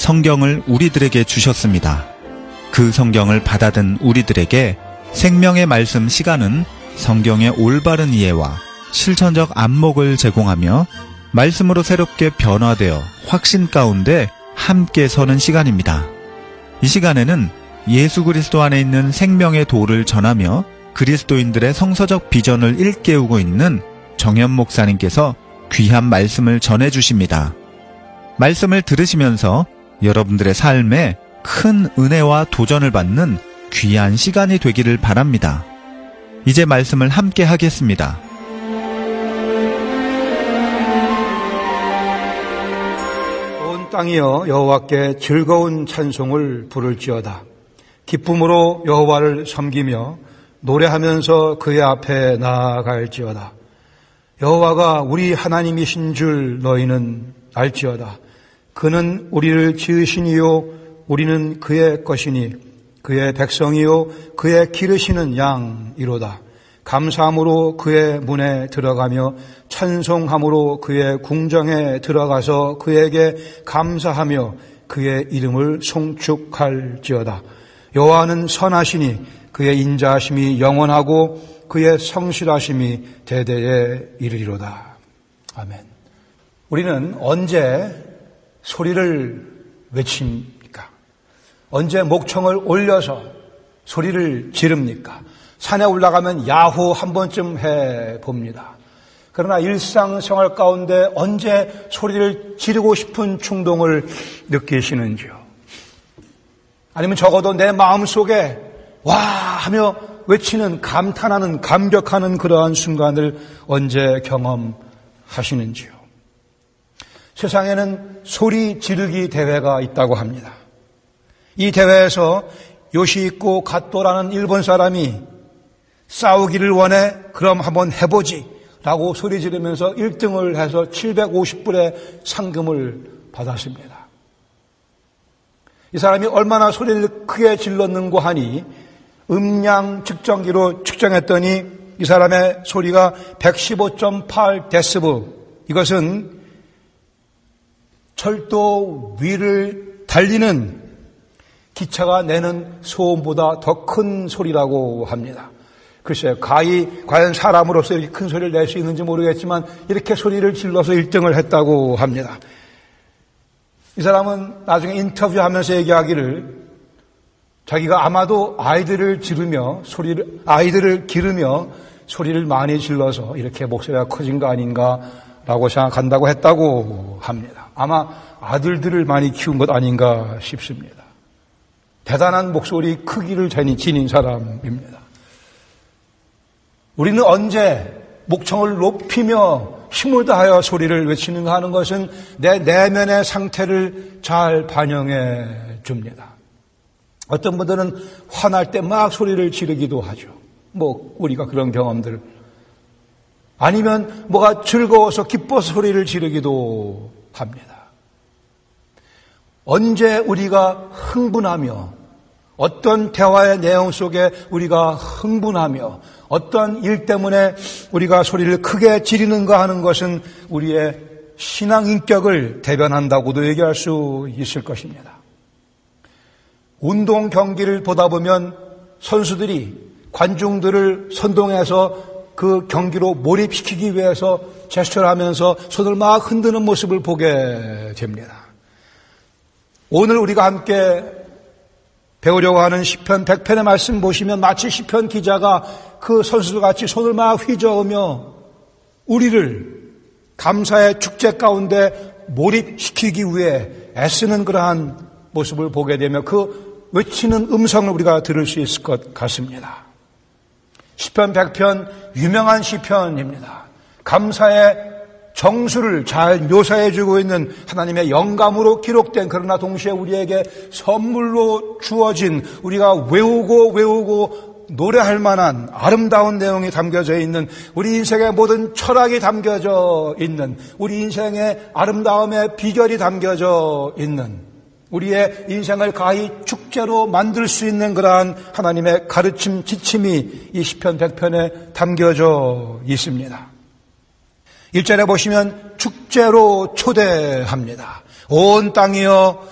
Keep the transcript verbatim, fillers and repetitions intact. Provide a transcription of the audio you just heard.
성경을 우리들에게 주셨습니다. 그 성경을 받아든 우리들에게 생명의 말씀 시간은 성경의 올바른 이해와 실천적 안목을 제공하며 말씀으로 새롭게 변화되어 확신 가운데 함께 서는 시간입니다. 이 시간에는 예수 그리스도 안에 있는 생명의 도를 전하며 그리스도인들의 성서적 비전을 일깨우고 있는 정현 목사님께서 귀한 말씀을 전해주십니다. 말씀을 들으시면서 여러분들의 삶에 큰 은혜와 도전을 받는 귀한 시간이 되기를 바랍니다. 이제 말씀을 함께 하겠습니다. 온 땅이여 여호와께 즐거운 찬송을 부를지어다. 기쁨으로 여호와를 섬기며 노래하면서 그의 앞에 나아갈지어다. 여호와가 우리 하나님이신 줄 너희는 알지어다. 그는 우리를 지으신 이요 우리는 그의 것이니 그의 백성이요 그의 기르시는 양이로다. 감사함으로 그의 문에 들어가며 찬송함으로 그의 궁정에 들어가서 그에게 감사하며 그의 이름을 송축할지어다. 여호와는 선하시니 그의 인자하심이 영원하고 그의 성실하심이 대대에 이르리로다. 아멘. 우리는 언제 소리를 외칩니까? 언제 목청을 올려서 소리를 지릅니까? 산에 올라가면 야호 한 번쯤 해봅니다. 그러나 일상생활 가운데 언제 소리를 지르고 싶은 충동을 느끼시는지요? 아니면 적어도 내 마음속에 와 하며 외치는, 감탄하는, 감격하는 그러한 순간을 언제 경험하시는지요? 세상에는 소리 지르기 대회가 있다고 합니다. 이 대회에서 요시히코 가토라는 일본 사람이 싸우기를 원해 그럼 한번 해보지 라고 소리 지르면서 일 등을 해서 칠백오십 불의 상금을 받았습니다. 이 사람이 얼마나 소리를 크게 질렀는고 하니 음량 측정기로 측정했더니 이 사람의 소리가 백십오 점 팔 데시벨, 이것은 철도 위를 달리는 기차가 내는 소음보다 더 큰 소리라고 합니다. 글쎄요, 가히 과연 사람으로서 이렇게 큰 소리를 낼 수 있는지 모르겠지만 이렇게 소리를 질러서 일 등을 했다고 합니다. 이 사람은 나중에 인터뷰하면서 얘기하기를 자기가 아마도 아이들을 지르며 소리를 아이들을 기르며 소리를 많이 질러서 이렇게 목소리가 커진 거 아닌가라고 생각한다고 했다고 합니다. 아마 아들들을 많이 키운 것 아닌가 싶습니다. 대단한 목소리 크기를 지닌 사람입니다. 우리는 언제 목청을 높이며 힘을 다하여 소리를 외치는가 하는 것은 내 내면의 상태를 잘 반영해 줍니다. 어떤 분들은 화날 때 막 소리를 지르기도 하죠. 뭐 우리가 그런 경험들. 아니면 뭐가 즐거워서 기뻐서 소리를 지르기도 합니다. 언제 우리가 흥분하며 어떤 대화의 내용 속에 우리가 흥분하며 어떤 일 때문에 우리가 소리를 크게 지르는가 하는 것은 우리의 신앙 인격을 대변한다고도 얘기할 수 있을 것입니다. 운동 경기를 보다 보면 선수들이 관중들을 선동해서 그 경기로 몰입시키기 위해서 제스처를 하면서 손을 막 흔드는 모습을 보게 됩니다. 오늘 우리가 함께 배우려고 하는 시편 백 편의 말씀 보시면 마치 시편 기자가 그 선수들 같이 손을 막 휘저으며 우리를 감사의 축제 가운데 몰입시키기 위해 애쓰는 그러한 모습을 보게 되며 그 외치는 음성을 우리가 들을 수 있을 것 같습니다. 시편 백 편 유명한 시편입니다. 감사의 정수를 잘 묘사해주고 있는 하나님의 영감으로 기록된, 그러나 동시에 우리에게 선물로 주어진, 우리가 외우고 외우고 노래할 만한 아름다운 내용이 담겨져 있는, 우리 인생의 모든 철학이 담겨져 있는, 우리 인생의 아름다움의 비결이 담겨져 있는, 우리의 인생을 가히 축제로 만들 수 있는 그러한 하나님의 가르침, 지침이 이 시편 백 편에 담겨져 있습니다. 일 절에 보시면 축제로 초대합니다. 온 땅이여